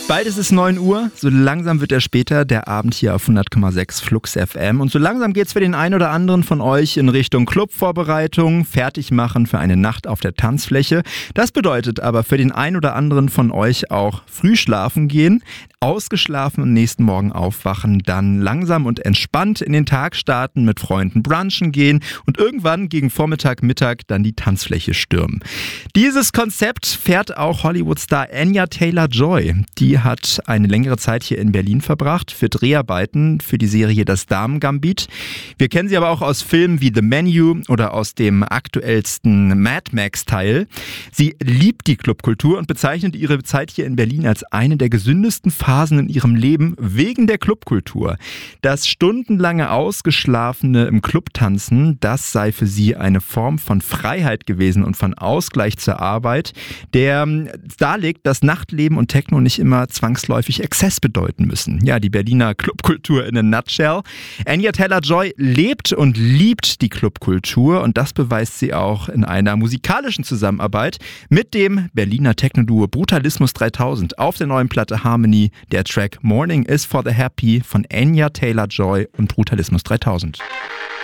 Bald ist es 9 Uhr, so langsam wird später der Abend hier auf 100,6 Flux FM und so langsam geht's für den einen oder anderen von euch in Richtung Clubvorbereitung, Fertigmachen für eine Nacht auf der Tanzfläche. Das bedeutet aber für den einen oder anderen von euch auch früh schlafen gehen, ausgeschlafen am nächsten Morgen aufwachen, dann langsam und entspannt in den Tag starten, mit Freunden brunchen gehen und irgendwann gegen Vormittag, Mittag dann die Tanzfläche stürmen. Dieses Konzept fährt auch Hollywood-Star Anya Taylor-Joy. Die hat eine längere Zeit hier in Berlin verbracht für Dreharbeiten für die Serie Das Damen-Gambit. Wir kennen sie aber auch aus Filmen wie The Menu oder aus dem aktuellsten Mad Max-Teil. Sie liebt die Clubkultur und bezeichnet ihre Zeit hier in Berlin als eine der gesündesten Phasen in ihrem Leben wegen der Clubkultur. Das stundenlange Ausgeschlafene im Club tanzen, das sei für sie eine Form von Freiheit gewesen und von Ausgleich zur Arbeit, der darlegt, dass Nachtleben und Techno nicht immer zwangsläufig Exzess bedeuten müssen. Ja, die Berliner Clubkultur in a nutshell. Anya Taylor-Joy lebt und liebt die Clubkultur und das beweist sie auch in einer musikalischen Zusammenarbeit mit dem Berliner Techno-Duo Brutalismus 3000 auf der neuen Platte Harmony. Der Track Morning is for the Happy von Anya Taylor-Joy und Brutalismus 3000.